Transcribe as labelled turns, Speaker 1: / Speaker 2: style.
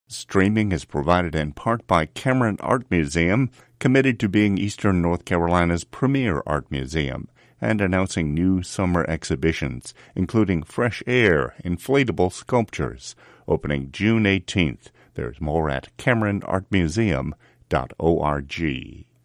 Speaker 1: Streaming is provided in part by Cameron Art Museum, committed to being Eastern North Carolina's premier art museum, and announcing new summer exhibitions, including Fresh Air inflatable sculptures, opening June 18th. There's more at CameronArtMuseum.org.